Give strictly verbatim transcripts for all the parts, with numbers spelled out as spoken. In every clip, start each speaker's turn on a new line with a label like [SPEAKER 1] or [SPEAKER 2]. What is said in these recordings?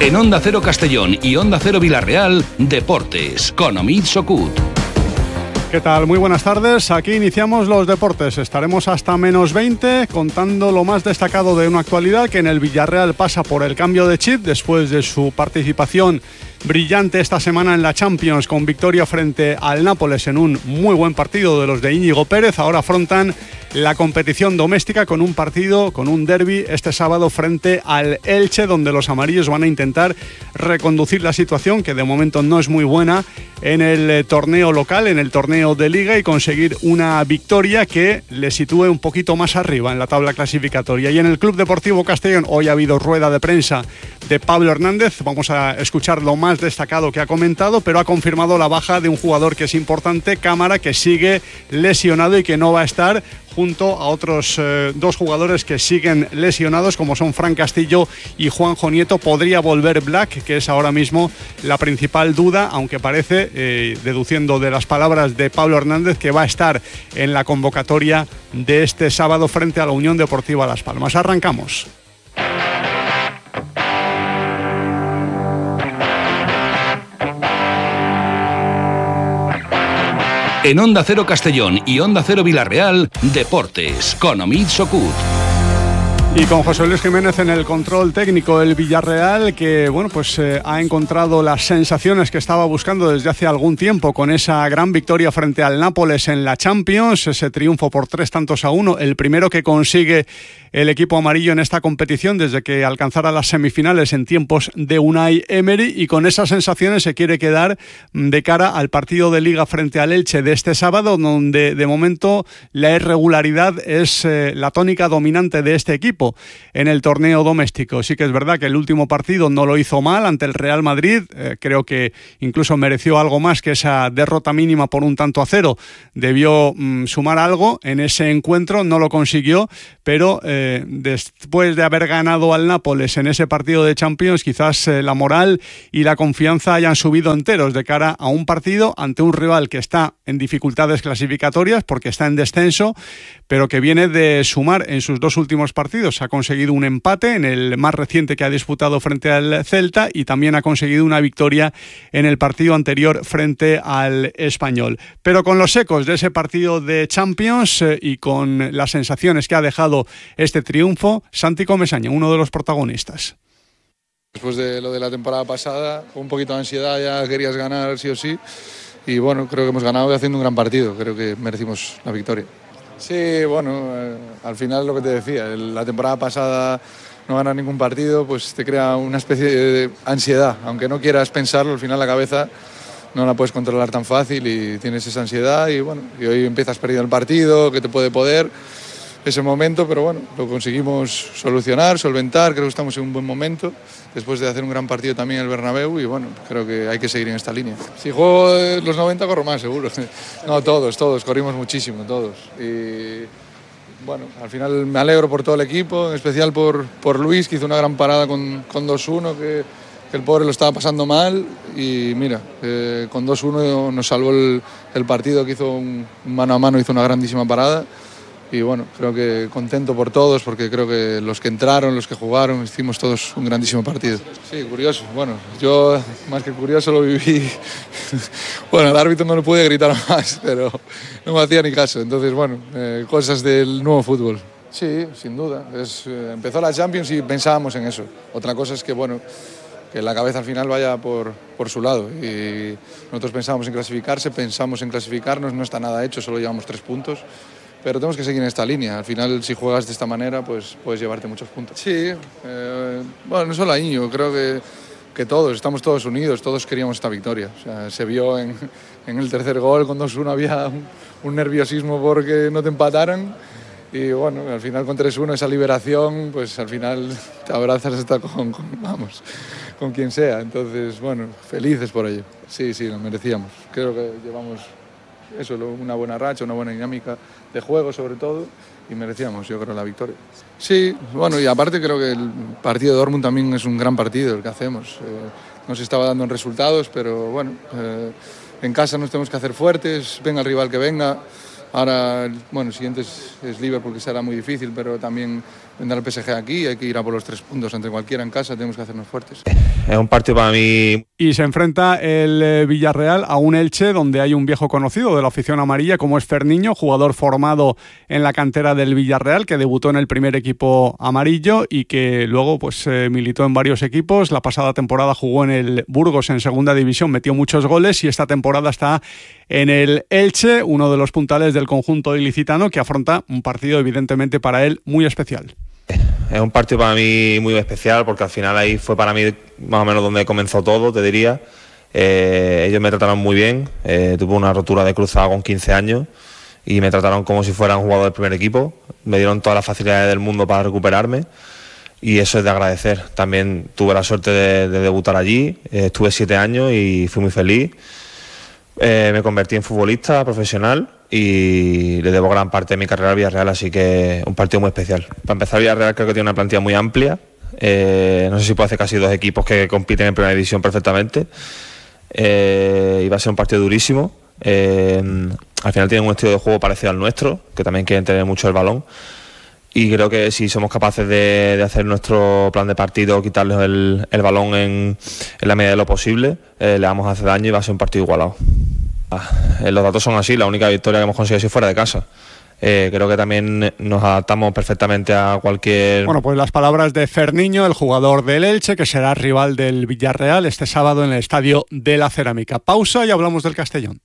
[SPEAKER 1] En Onda Cero Castellón y Onda Cero Villarreal, Deportes, con Omid Sokut.
[SPEAKER 2] ¿Qué tal? Muy buenas tardes. Aquí iniciamos los deportes. Estaremos hasta menos veinte contando lo más destacado de una actualidad que en el Villarreal pasa por el cambio de chip después de su participación brillante esta semana en la Champions con victoria frente al Nápoles en un muy buen partido de los de Íñigo Pérez. Ahora afrontan la competición doméstica con un partido, con un derbi este sábado frente al Elche, donde los amarillos van a intentar reconducir la situación, que de momento no es muy buena, en el torneo local, en el torneo de Liga, y conseguir una victoria que le sitúe un poquito más arriba en la tabla clasificatoria. Y en el Club Deportivo Castellón hoy ha habido rueda de prensa de Pablo Hernández. Vamos a escuchar lo más destacado que ha comentado, pero ha confirmado la baja de un jugador que es importante, Cámara, que sigue lesionado y que no va a estar, junto a otros eh, dos jugadores que siguen lesionados, como son Fran Castillo y Juanjo Nieto. Podría volver Black, que es ahora mismo la principal duda, aunque parece, eh, deduciendo de las palabras de Pablo Hernández, que va a estar en la convocatoria de este sábado frente a la Unión Deportiva Las Palmas. Arrancamos.
[SPEAKER 1] En Onda Cero Castellón y Onda Cero Villarreal, Deportes, con Omid Sokut.
[SPEAKER 2] Y con José Luis Jiménez en el control técnico, el Villarreal, que bueno, pues eh, ha encontrado las sensaciones que estaba buscando desde hace algún tiempo con esa gran victoria frente al Nápoles en la Champions, ese triunfo por tres tantos a uno, el primero que consigue el equipo amarillo en esta competición desde que alcanzara las semifinales en tiempos de Unai Emery, y con esas sensaciones se quiere quedar de cara al partido de Liga frente al Elche de este sábado, donde de momento la irregularidad es eh, la tónica dominante de este equipo en el torneo doméstico. Sí que es verdad que el último partido no lo hizo mal ante el Real Madrid, eh, creo que incluso mereció algo más que esa derrota mínima por un tanto a cero. Debió mm, sumar algo en ese encuentro, no lo consiguió, pero eh, después de haber ganado al Nápoles en ese partido de Champions, quizás eh, la moral y la confianza hayan subido enteros de cara a un partido ante un rival que está en dificultades clasificatorias porque está en descenso, pero que viene de sumar en sus dos últimos partidos. Ha conseguido un empate en el más reciente que ha disputado frente al Celta, y también ha conseguido una victoria en el partido anterior frente al Español. Pero con los ecos de ese partido de Champions eh, y con las sensaciones que ha dejado este triunfo, Santi Comesaña, uno de los protagonistas.
[SPEAKER 3] Después de lo de la temporada pasada, con un poquito de ansiedad, ya querías ganar sí o sí, y bueno, creo que hemos ganado y haciendo un gran partido, creo que merecimos la victoria. Sí, bueno, eh, al final lo que te decía, el, la temporada pasada no ganar ningún partido, pues te crea una especie de ansiedad, aunque no quieras pensarlo, al final la cabeza no la puedes controlar tan fácil y tienes esa ansiedad, y bueno, y hoy empiezas perdiendo el partido, que te puede poder ese momento, pero bueno, lo conseguimos solucionar, solventar, creo que estamos en un buen momento, después de hacer un gran partido también en el Bernabéu, y bueno, creo que hay que seguir en esta línea. Si juego los noventa corro más, seguro. No, todos, todos, corrimos muchísimo, todos. Y bueno, al final me alegro por todo el equipo, en especial por, por Luis, que hizo una gran parada con, con dos uno, que, que el pobre lo estaba pasando mal, y mira, eh, con dos uno nos salvó el, el partido, que hizo un mano a mano, hizo una grandísima parada. Y bueno, creo que contento por todos, porque creo que los que entraron, los que jugaron, hicimos todos un grandísimo partido. Sí, curioso. Bueno, yo más que curioso lo viví. Bueno, al árbitro no le pude gritar más, pero no me hacía ni caso. Entonces, bueno, eh, cosas del nuevo fútbol. Sí, sin duda. Es, eh, empezó la Champions y pensábamos en eso. Otra cosa es que, bueno, que la cabeza al final vaya por, por su lado. Y nosotros pensábamos en clasificarse, pensamos en clasificarnos, no está nada hecho, solo llevamos tres puntos. Pero tenemos que seguir en esta línea. Al final, si juegas de esta manera, pues puedes llevarte muchos puntos. Sí, eh, bueno, no solo a Íñigo, creo que, que todos, estamos todos unidos, todos queríamos esta victoria. O sea, se vio en, en el tercer gol, con dos uno había un, un nerviosismo porque no te empataran. Y bueno, al final con tres uno esa liberación, pues al final te abrazas hasta con, con, vamos, con quien sea. Entonces, bueno, felices por ello. Sí, sí, lo merecíamos. Creo que llevamos eso, una buena racha, una buena dinámica de juego sobre todo, y merecíamos, yo creo, la victoria. Sí, bueno, y aparte creo que el partido de Dortmund también es un gran partido el que hacemos. Eh, no se estaba dando en resultados, pero bueno, eh, en casa nos tenemos que hacer fuertes, venga el rival que venga. Ahora, bueno, el siguiente es, es Liverpool, que será muy difícil, pero también vendrá el P S G aquí, hay que ir a por los tres puntos ante cualquiera en casa, tenemos que hacernos fuertes.
[SPEAKER 4] Es un partido para mí.
[SPEAKER 2] Y se enfrenta el eh, Villarreal a un Elche donde hay un viejo conocido de la afición amarilla como es Ferniño, jugador formado en la cantera del Villarreal, que debutó en el primer equipo amarillo y que luego pues eh, militó en varios equipos. La pasada temporada jugó en el Burgos en segunda división, metió muchos goles y esta temporada está en el Elche, uno de los puntales del conjunto ilicitano, que afronta un partido evidentemente para él muy especial.
[SPEAKER 4] Es un partido para mí muy especial porque al final ahí fue para mí más o menos donde comenzó todo, te diría. Eh, ellos me trataron muy bien, eh, tuve una rotura de cruzado con quince años y me trataron como si fuera un jugador del primer equipo, me dieron todas las facilidades del mundo para recuperarme y eso es de agradecer. También tuve la suerte de, de debutar allí, eh, estuve siete años y fui muy feliz. Eh, me convertí en futbolista profesional y le debo gran parte de mi carrera al Villarreal, así que un partido muy especial. Para empezar, Villarreal creo que tiene una plantilla muy amplia, eh, no sé si puede hacer casi dos equipos que compiten en primera división perfectamente, eh, y va a ser un partido durísimo. Eh, al final tienen un estilo de juego parecido al nuestro, que también quieren tener mucho el balón, y creo que si somos capaces de, de hacer nuestro plan de partido, quitarles el, el balón en, en la medida de lo posible, eh, le vamos a hacer daño y va a ser un partido igualado. Eh, los datos son así, la única victoria que hemos conseguido es fuera de casa. Eh, creo que también nos adaptamos perfectamente a cualquier...
[SPEAKER 2] Bueno, pues las palabras de Ferniño, el jugador del Elche, que será rival del Villarreal este sábado en el Estadio de la Cerámica. Pausa y hablamos del Castellón.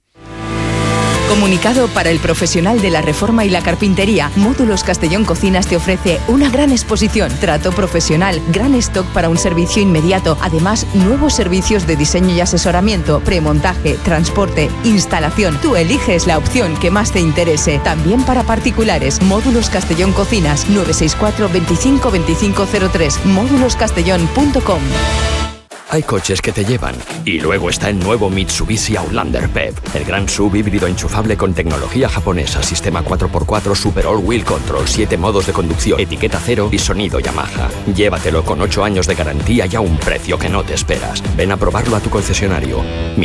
[SPEAKER 5] Comunicado para el profesional de la reforma y la carpintería. Módulos Castellón Cocinas te ofrece una gran exposición, trato profesional, gran stock para un servicio inmediato. Además, nuevos servicios de diseño y asesoramiento, premontaje, transporte, instalación. Tú eliges la opción que más te interese. También para particulares. Módulos Castellón Cocinas, nueve seis cuatro, veinticinco, veinticinco cero tres. módulos castellón punto com.
[SPEAKER 6] Hay coches que te llevan. Y luego está el nuevo Mitsubishi Outlander P E V, el gran sub híbrido enchufable con tecnología japonesa, sistema cuatro por cuatro Super All Wheel Control, siete modos de conducción, etiqueta cero y sonido Yamaha. Llévatelo con ocho años de garantía y a un precio que no te esperas. Ven a probarlo a tu concesionario.